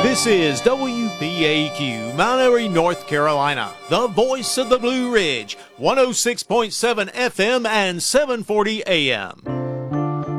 This is WPAQ, Mount Airy, North Carolina, the voice of the Blue Ridge, 106.7 FM and 740 AM.